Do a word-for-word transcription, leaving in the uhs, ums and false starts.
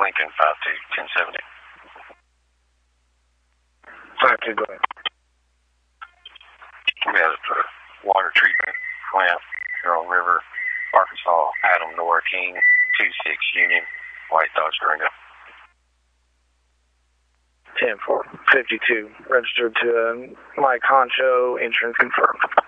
Lincoln five two, ten seventy. five two, go ahead. We have a water treatment plant here on River, Arkansas, Adam Nora King, two six Union, White Dodge Durango. ten four, fifty-two, registered to uh, Mike Honcho, insurance confirmed.